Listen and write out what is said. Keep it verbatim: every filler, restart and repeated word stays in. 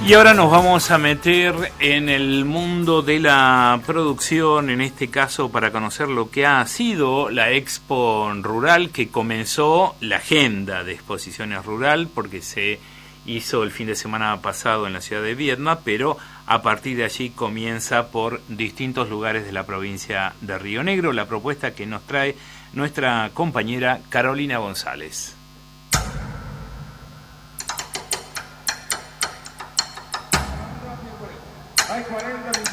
Y ahora nos vamos a meter en el mundo de la producción, en este caso para conocer lo que ha sido la Expo Rural, que comenzó la agenda de exposiciones rural, porque se hizo el fin de semana pasado en la ciudad de Viedma, pero a partir de allí comienza por distintos lugares de la provincia de Río Negro. La propuesta que nos trae nuestra compañera Carolina González.